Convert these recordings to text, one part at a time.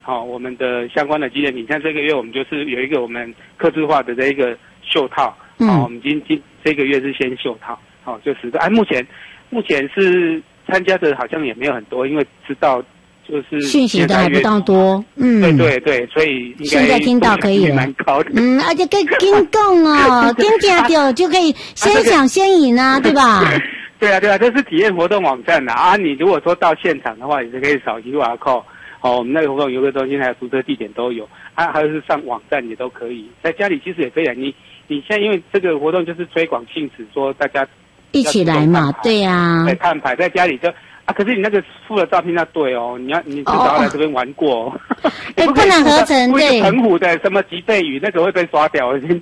我们的相关的纪念品，像这个月我们就是有一个我们客制化的这一个袖套，我们这个月是先袖套，就10个，目前是参加的好像也没有很多，因为知道就是讯息的还不当多， 对，所以应该现在听到可以了， 蛮高的， 而且可以跟动哦，跟加掉就可以先抢先赢啊，对吧？ 对啊，这是体验活动网站啊，你如果说到现场的话，也是可以扫 QR code，我们那个活动游客中心还有租车地点都有，还有是上网站也都可以，在家里其实也可以啊，你现在因为这个活动就是推广性质，说大家一起来嘛，对呀， 对，看牌在家里就可是你那个附的照片要对哦，你至少要来这边玩过哦。 不能合成，对。 澎湖的什么吉贝屿那个会被刷掉。吉贝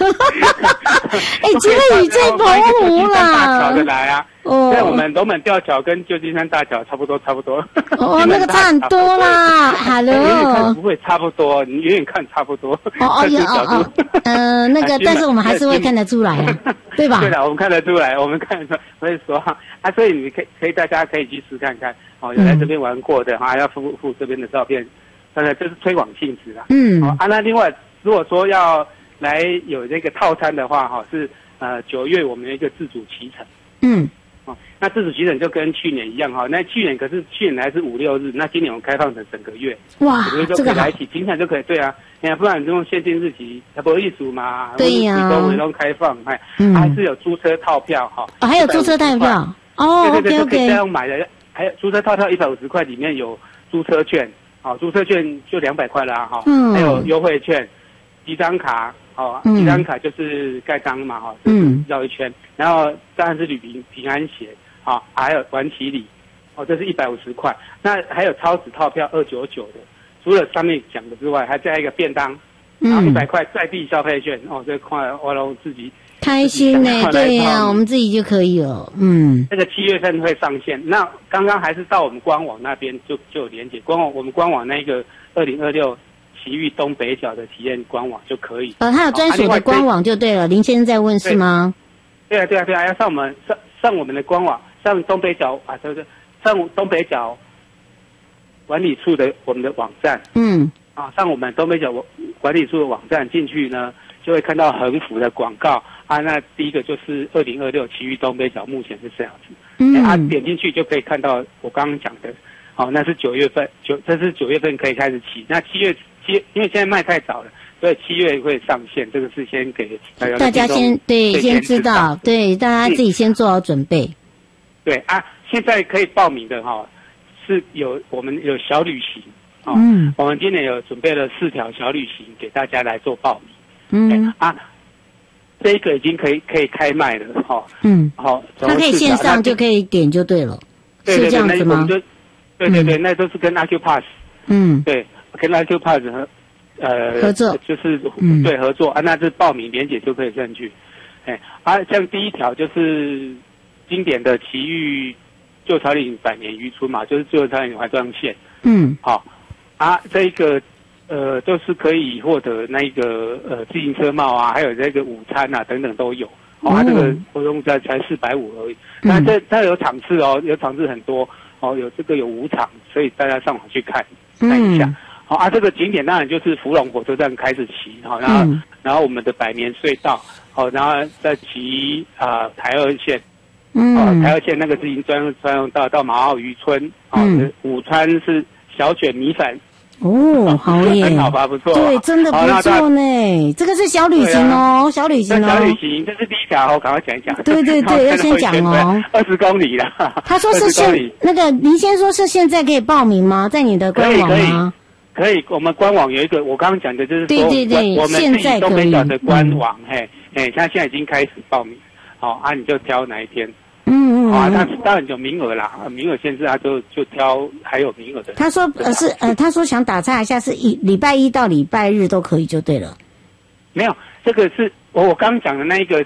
屿在澎湖啦。 大桥的来啊。在我们龙门吊桥跟旧金山大桥差不多。 那个差很多啦。Hello。 远远看不会差不多，你远远看差不多。 那个，但是我们还是会看得出来啊，对吧？ 对的，我们看得出来，我们看得出来，会说所以你可以大家可以去试看看，有来这边玩过的，还要附这边的照片，这是推广性质啦。那另外如果说要来有这个套餐的话，是9月我们有一个自主骑乘。那自主骑乘就跟去年一样那去年还是5、6日，那今年我们开放成整个月。 哇， 这个来一起停产就可以，对啊，不然你用限定日期，它不艺术嘛？ 对呀， 都围开放，还是有租车套票还有租车套票对，可以这样买的。还有租车套票150块，里面有租车券，租车券就200块啦还有优惠券、几张卡。几张卡就是盖章嘛绕一圈，然后当然是旅平安鞋还有玩骑礼这是150块。那还有超值套票299的，除了上面讲的之外，还加一个便当，然后100块在地消费券这块我都自己开心呢，对呀，我们自己就可以了。 这个7月份会上线。那刚刚还是到我们官网那边就有连结，我们官网那个2026奇遇东北角的体验官网就可以。它有专属的官网就对了。林先生在问是吗？ 对啊，要上我们的官网，上东北角上东北角管理处的我们的网站。上我们东北角管理处的网站进去呢，就会看到横幅的广告那第一个就是2026奇遇东北角，目前是这样子。点进去就可以看到我刚刚讲的。那是9月份，这是9月份可以开始起。那7月，因为现在卖太早了，所以7月会上线。这个是先给大家先知道，对，大家自己先做好准备。 对现在可以报名的是我们有小旅行我们今年有准备了4条小旅行给大家来做报名。这个已经可以开卖了它可以线上就可以点就对了，是这样子吗？ 对，那都是跟 Acupass， 对，跟 Acupass 合作， 就是对合作那这报名连结就可以上去。像第一条就是经典的奇遇旧草岭百年渔村嘛，就是旧草岭环状线。这个都是可以获得那个自行车帽还有这个午餐等等都有。这个活动才450而已。那它有场次有场次很多。有5场，所以大家上网去看一下。这个景点当然就是福隆火车站开始骑，然后我们的百年隧道，然后再骑台二线，台二线那个自行专用道到马澳渔村，午餐是小卷米粉。 好耶， 很好吧，不错。 对，真的不错呢。这个是小旅行小旅行小旅行，这是第一条，我赶快讲一讲。 对，要先讲 20公里了。 他说是那个林先说是现在可以报名吗？在你的官网吗？ 可以，我们官网有一个，我刚刚讲的就是说， 对， 我们自己东北角的官网，现在已经开始报名，你就挑哪一天。他当然有名额啦，名额限制就挑还有名额的。 他说他说想打岔一下，是礼拜一到礼拜日都可以就对了。 没有，这个是我刚讲的那一个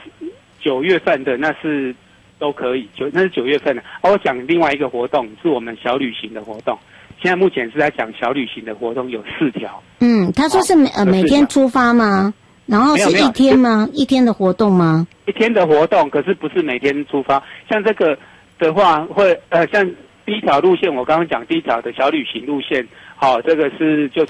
9月份的，那是都可以，那是9月份的。我讲另外一个活动是我们小旅行的活动，现在目前是在讲小旅行的活动有4条。 他说是每天出发吗？然后是一天吗？一天的活动吗？ 一天的活动，可是不是每天出发。像这个的话，会像第一条路线我刚刚讲第一条的小旅行路线，好，这个是就